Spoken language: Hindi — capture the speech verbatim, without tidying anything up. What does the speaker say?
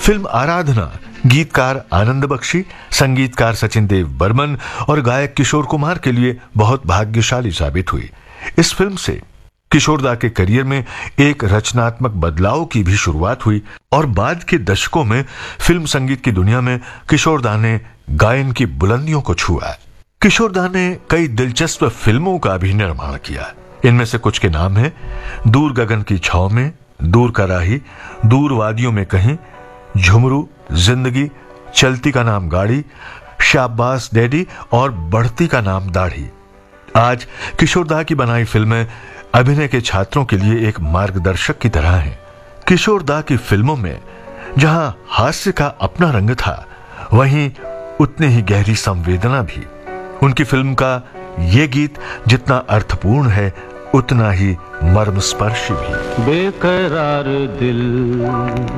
फिल्म आराधना गीतकार आनंद बख्शी, संगीतकार सचिन देव बर्मन और गायक किशोर कुमार के लिए बहुत भाग्यशाली साबित हुई। इस फिल्म से किशोर दा के करियर में एक रचनात्मक बदलाव की भी शुरुआत हुई और बाद के दशकों में फिल्म संगीत की दुनिया में किशोर दा ने गायन की बुलंदियों को छुआ। किशोर दा ने कई दिलचस्प फिल्मों का भी निर्माण किया। इनमें से कुछ के नाम हैं दूर गगन की छाव में, दूर का राही, दूर वादियों में कहीं, झुमरू, जिंदगी, चलती का नाम गाड़ी, शाबाश डैडी और बढ़ती का नाम दाढ़ी। आज किशोर दा की बनाई फिल्में अभिनय के छात्रों के लिए एक मार्गदर्शक की तरह हैं। किशोर दा की फिल्मों में जहां हास्य का अपना रंग था, वहीं उतनी ही गहरी संवेदना भी। उनकी फिल्म का ये गीत जितना अर्थपूर्ण है, उतना ही मर्मस्पर्शी भी। बेकरार दिल